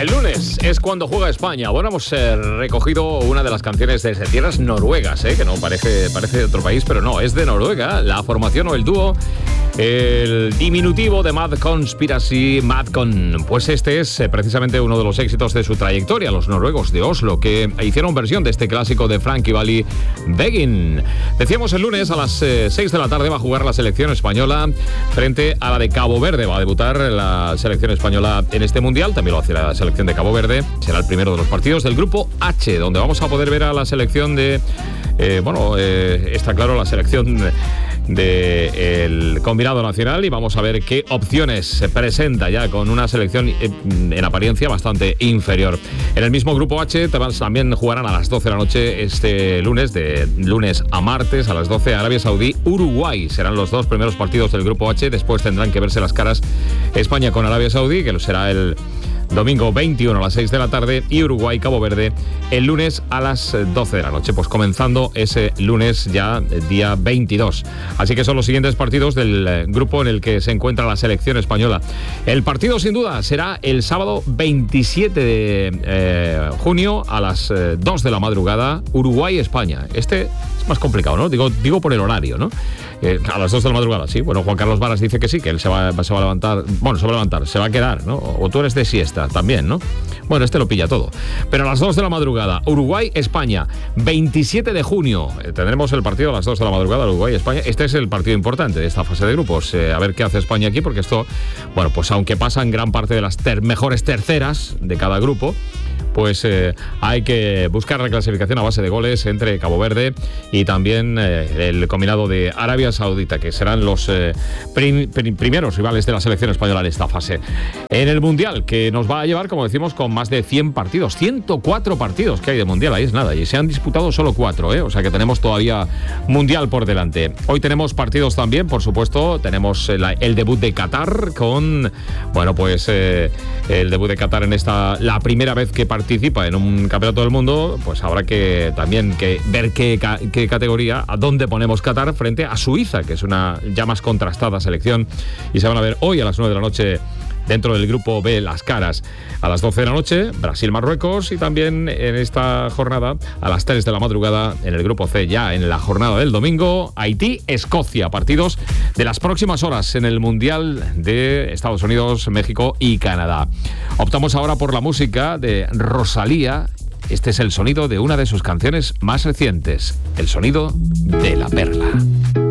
El lunes es cuando juega España. Bueno, hemos recogido una de las canciones desde tierras noruegas, que no parece de otro país, pero no, es de Noruega. La formación o el dúo, el diminutivo de Mad Conspiracy, Madcon. Pues este es precisamente uno de los éxitos de su trayectoria, los noruegos de Oslo, que hicieron versión de este clásico de Frankie Valli, Begin. Decíamos el lunes a las 6 de la tarde va a jugar la selección española frente a la de Cabo Verde. Va a debutar la selección española en este mundial, también lo hace la selección de Cabo Verde. Será el primero de los partidos del grupo H, donde vamos a poder ver a la selección de... está claro, la selección del combinado nacional, y vamos a ver qué opciones se presenta ya con una selección en apariencia bastante inferior. En el mismo grupo H también jugarán a las 12 de la noche este lunes, de lunes a martes a las 12, Arabia Saudí, Uruguay. Serán los dos primeros partidos del grupo H. Después tendrán que verse las caras España con Arabia Saudí, que será el domingo 21 a las 6 de la tarde, y Uruguay-Cabo Verde el lunes a las 12 de la noche, pues comenzando ese lunes ya día 22. Así que son los siguientes partidos del grupo en el que se encuentra la selección española. El partido sin duda será el sábado 27 de junio a las 2 de la madrugada, Uruguay-España. Este es más complicado, ¿no? Digo por el horario, ¿no? A las 2 de la madrugada, sí. Bueno, Juan Carlos Varas dice que sí, que él se va a levantar. Bueno, se va a levantar, se va a quedar, ¿no? O tú eres de siesta también, ¿no? Bueno, este lo pilla todo. Pero a las 2 de la madrugada, Uruguay-España, 27 de junio. Tendremos el partido a las 2 de la madrugada, Uruguay-España. Este es el partido importante de esta fase de grupos. A ver qué hace España aquí, porque esto, bueno, pues aunque pasan gran parte de las mejores terceras de cada grupo, pues hay que buscar la clasificación a base de goles entre Cabo Verde y también el combinado de Arabia Saudita, que serán los primeros rivales de la selección española en esta fase. En el Mundial, que nos va a llevar, como decimos, con más de 100 partidos, 104 partidos que hay de Mundial, ahí es nada, y se han disputado solo 4, o sea que tenemos todavía Mundial por delante. Hoy tenemos partidos también, por supuesto, tenemos el debut de Qatar con, bueno, pues el debut de Qatar en la primera vez que participa en un campeonato del mundo, pues habrá que también ver qué categoría, a dónde ponemos Qatar frente a Suiza, que es una ya más contrastada selección, y se van a ver hoy a las 9 de la noche dentro del grupo B las caras. A las 12 de la noche, Brasil-Marruecos, y también en esta jornada, a las 3 de la madrugada, en el grupo C, ya en la jornada del domingo, Haití-Escocia. Partidos de las próximas horas en el Mundial de Estados Unidos, México y Canadá. Optamos ahora por la música de Rosalía. Este es el sonido de una de sus canciones más recientes, el sonido de La Perla.